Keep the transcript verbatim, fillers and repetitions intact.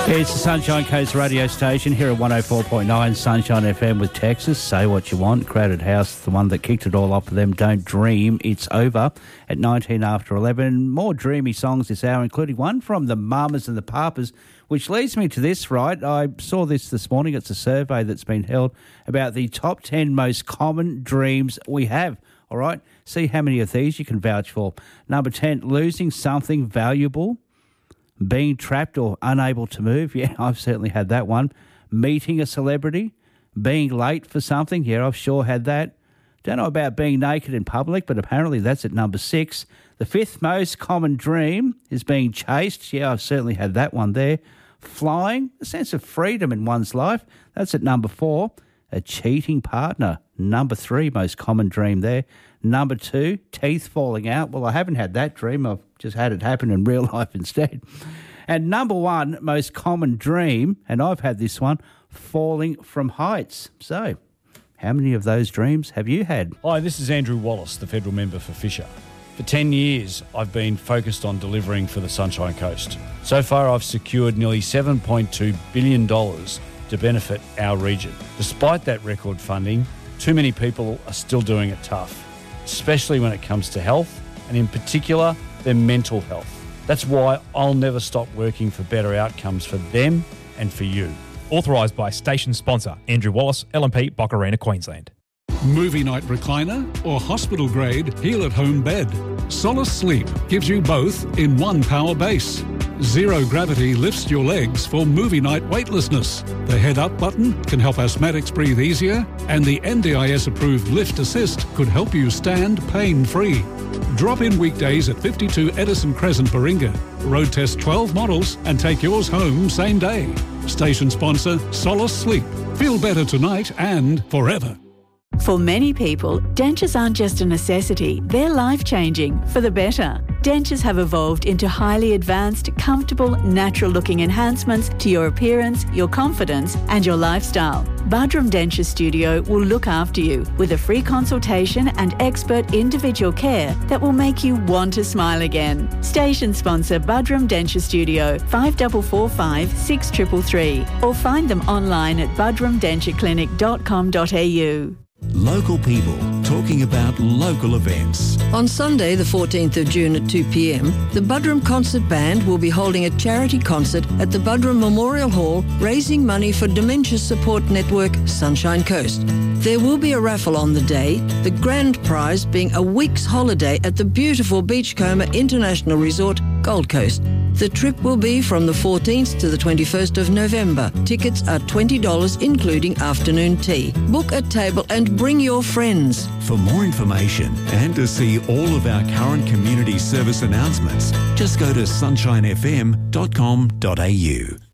It's the Sunshine Coast radio station here at one oh four point nine Sunshine F M with Texas. Say what you want. Crowded House, the one that kicked it all off for them. Don't Dream, It's Over at nineteen after eleven. More dreamy songs this hour, including one from the Mamas and the Papas, which leads me to this, right? I saw this this morning. It's a survey that's been held about the top ten most common dreams we have. All right? See how many of these you can vouch for. Number ten, losing something valuable. Being trapped or unable to move. Yeah, I've certainly had that one. Meeting a celebrity. Being late for something. Yeah, I've sure had that. Don't know about being naked in public, but apparently that's at number six. The fifth most common dream is being chased. Yeah, I've certainly had that one there. Flying, a sense of freedom in one's life. That's at number four. A cheating partner. Number three most common dream there. Number two, teeth falling out. Well, I haven't had that dream. I've just had it happen in real life instead. And number one most common dream, and I've had this one, falling from heights. So, how many of those dreams have you had? Hi, this is Andrew Wallace, the federal member for Fisher. For ten years, I've been focused on delivering for the Sunshine Coast. So far, I've secured nearly seven point two billion dollars to benefit our region. Despite that record funding, too many people are still doing it tough, especially when it comes to health, and in particular, their mental health. That's why I'll never stop working for better outcomes for them and for you. Authorised by station sponsor Andrew Wallace, L M P, Boccarina, Queensland. Movie night recliner or hospital grade heal at home bed. Solace Sleep gives you both in one power base. Zero gravity lifts your legs for movie night weightlessness. The head up button can help asthmatics breathe easier, and the N D I S approved lift assist could help you stand pain free. Drop in weekdays at fifty-two Edison Crescent, Baringa. Road test twelve models and take yours home same day. Station sponsor Solace Sleep. Feel better tonight and forever. For many people, dentures aren't just a necessity, they're life-changing for the better. Dentures have evolved into highly advanced, comfortable, natural-looking enhancements to your appearance, your confidence and your lifestyle. Budrum Denture Studio will look after you with a free consultation and expert individual care that will make you want to smile again. Station sponsor Budrum Denture Studio, five four four five, six three three three, or find them online at budrum denture clinic dot com dot a u. Local people talking about local events. On Sunday, the fourteenth of June at two p m, the Budrum Concert Band will be holding a charity concert at the Budrum Memorial Hall, raising money for Dementia Support Network Sunshine Coast. There will be a raffle on the day, the grand prize being a week's holiday at the beautiful Beachcomber International Resort, Gold Coast. The trip will be from the fourteenth to the twenty-first of November. Tickets are twenty dollars including afternoon tea. Book a table and bring your friends. For more information and to see all of our current community service announcements, just go to sunshine f m dot com dot a u.